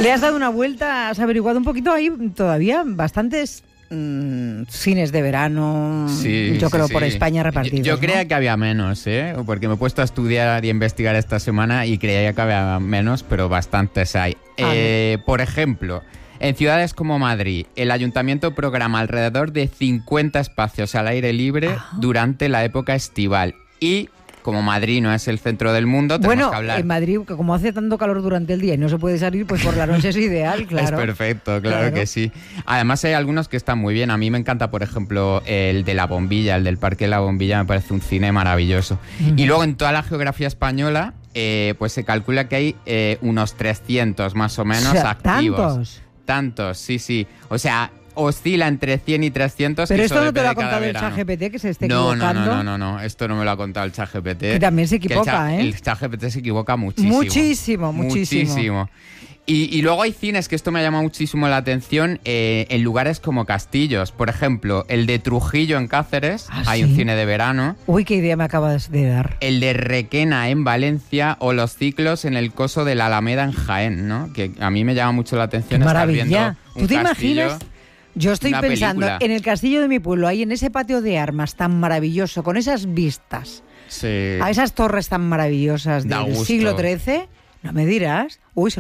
Le has dado una vuelta, has averiguado un poquito, hay todavía bastantes cines de verano, sí, yo creo, sí. por España repartidos. Yo creía ¿no? que había menos, porque me he puesto a estudiar y a investigar esta semana y creía que había menos, pero bastantes hay. Por ejemplo, en ciudades como Madrid, el ayuntamiento programa alrededor de 50 espacios al aire libre durante la época estival. Y como Madrid no es el centro del mundo, tenemos que hablar. En Madrid, que como hace tanto calor durante el día y no se puede salir, pues por la noche es ideal, claro. Es perfecto, claro que sí. Además hay algunos que están muy bien. A mí me encanta, por ejemplo, el de La Bombilla, el del Parque de La Bombilla, me parece un cine maravilloso. Y luego en toda la geografía española, pues se calcula que hay unos 300 más o menos activos. Tantos, sí. O sea, oscila entre 100 y 300. Pero y esto no te lo ha cada contado el verano. ChatGPT, que se esté equivocando. No, esto no me lo ha contado el ChatGPT. Que también se equivoca, El ChatGPT se equivoca muchísimo. Muchísimo. Y luego hay cines, que esto me ha llamado muchísimo la atención, en lugares como castillos. Por ejemplo, el de Trujillo en Cáceres, hay un cine de verano. Uy, qué idea me acabas de dar. El de Requena en Valencia, o los ciclos en el Coso de la Alameda en Jaén, ¿no? Que a mí me llama mucho la atención. ¡Qué estar maravilla! viendo ¿Tú te imaginas? Yo estoy pensando película. En el castillo de mi pueblo, ahí en ese patio de armas tan maravilloso, con esas vistas, a esas torres tan maravillosas del siglo XIII, no me dirás. Uy,